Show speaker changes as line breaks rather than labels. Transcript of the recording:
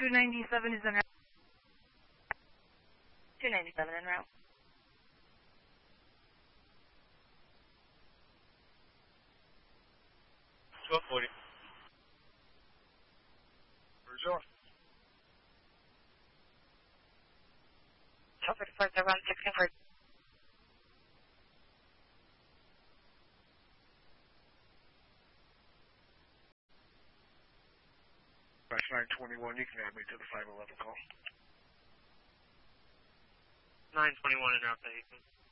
297 is en route.
297 en route.
1240. Where's yours?
Traffic Flight 16 for
That's 921, you can add me to the 511 call.
921 en route to Houston.